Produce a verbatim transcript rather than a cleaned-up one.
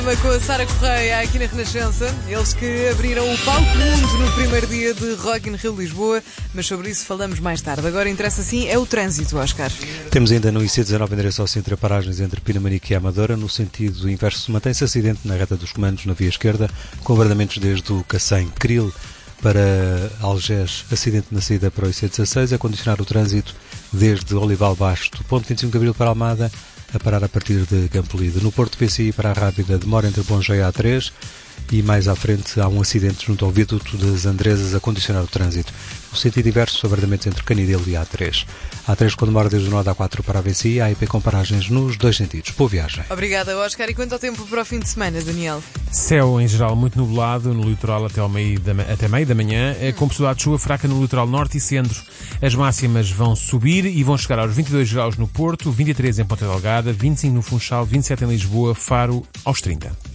Com a Sara Correia aqui na Renascença, eles que abriram o Palco Mundo no primeiro dia de Rock in Rio Lisboa, mas sobre isso falamos mais tarde. Agora interessa sim é o trânsito, Oscar. Temos ainda no I C dezanove endereço ao centro paragens entre Pinamanique e Amadora, no sentido inverso mantém-se acidente na reta dos comandos na via esquerda, com abrandamentos desde o Cacém Cril para Algés, acidente na saída para o I C dezasseis, a condicionar o trânsito desde Olival Basto, ponto vinte e cinco de Abril para Almada, a parar a partir de Campolide. No Porto P C I para a Rábida demora entre Ponja e A três e mais à frente há um acidente junto ao viaduto das Andresas a condicionar o trânsito. No sentido inverso, abrandamentos entre Canidelo e A três. A três com demora desde o nó da A quatro para a V C I, A I P com paragens nos dois sentidos. Boa viagem. Obrigada, Oscar. E quanto ao tempo para o fim de semana, Daniel? Céu em geral muito nublado no litoral até, ao meio da, até meio da manhã, hum. com possibilidade de chuva fraca no litoral norte e centro. As máximas vão subir e vão chegar aos vinte e dois graus no Porto, vinte e três em Ponta Delgada, vinte e cinco no Funchal, vinte e sete em Lisboa, Faro aos trinta.